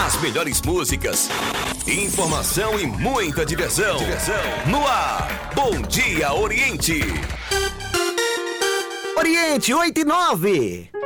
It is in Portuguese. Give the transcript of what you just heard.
As melhores músicas, informação e muita diversão. No ar, Bom Dia Oriente. Oriente 8 e 9.